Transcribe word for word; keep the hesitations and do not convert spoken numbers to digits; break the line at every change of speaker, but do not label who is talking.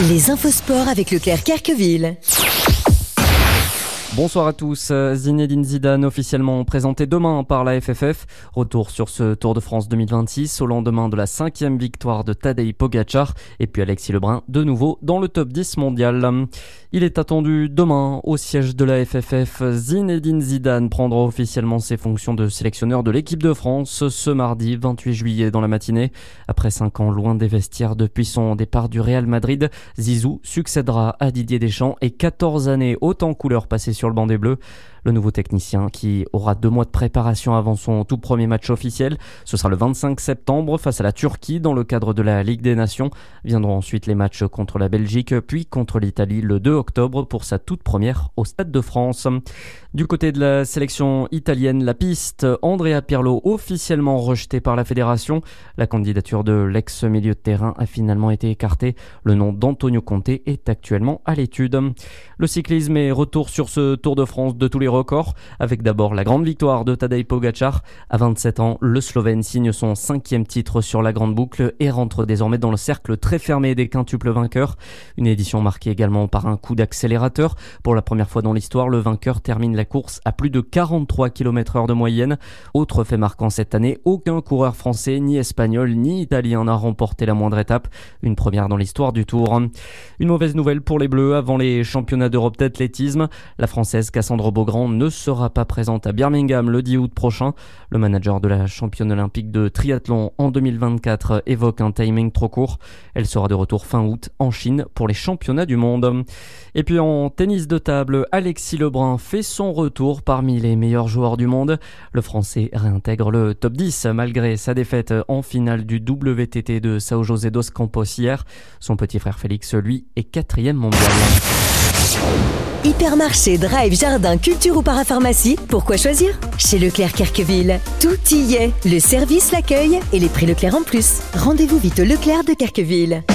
Les infos sport avec Leclerc Carqueville.
Bonsoir à tous. Zinedine Zidane officiellement présenté demain par la F F F. Retour sur ce Tour de France deux mille vingt-six au lendemain de la cinquième victoire de Tadej Pogacar et puis Alexis Lebrun de nouveau dans le top dix mondial. Il est attendu demain au siège de la F F F. Zinedine Zidane prendra officiellement ses fonctions de sélectionneur de l'équipe de France ce mardi vingt-huit juillet dans la matinée. Après cinq ans loin des vestiaires depuis son départ du Real Madrid, Zizou succédera à Didier Deschamps et quatorze années haute en couleur passées sur le banc des Bleus. Le nouveau technicien qui aura deux mois de préparation avant son tout premier match officiel. Ce sera le vingt-cinq septembre face à la Turquie dans le cadre de la Ligue des Nations. Viendront ensuite les matchs contre la Belgique puis contre l'Italie le deux octobre pour sa toute première au Stade de France. Du côté de la sélection italienne, la piste, Andrea Pirlo officiellement rejeté par la fédération. La candidature de l'ex-milieu de terrain a finalement été écartée. Le nom d'Antonio Conte est actuellement à l'étude. Le cyclisme est retour sur ce Tour de France de tous les records, avec d'abord la grande victoire de Tadej Pogacar. À vingt-sept ans, le Slovène signe son cinquième titre sur la grande boucle et rentre désormais dans le cercle très fermé des quintuples vainqueurs. Une édition marquée également par un coup d'accélérateur. Pour la première fois dans l'histoire, le vainqueur termine la course à plus de quarante-trois kilomètres heure de moyenne. Autre fait marquant cette année, aucun coureur français, ni espagnol, ni italien n'a remporté la moindre étape. Une première dans l'histoire du Tour. Une mauvaise nouvelle pour les Bleus avant les championnats d'Europe d'athlétisme. La Française Cassandre Beaugrand ne sera pas présente à Birmingham le dix août prochain. Le manager de la championne olympique de triathlon en deux mille vingt-quatre évoque un timing trop court. Elle sera de retour fin août en Chine pour les championnats du monde. Et puis en tennis de table, Alexis Lebrun fait son retour parmi les meilleurs joueurs du monde. Le Français réintègre le top dix malgré sa défaite en finale du W T T de São José dos Campos hier. Son petit frère Félix, lui, est quatrième mondial.
Hypermarché, drive, jardin, culture ou parapharmacie, pourquoi choisir? Chez Leclerc Carqueville, tout y est. Le service, l'accueil et les prix Leclerc en plus. Rendez-vous vite au Leclerc de Carqueville.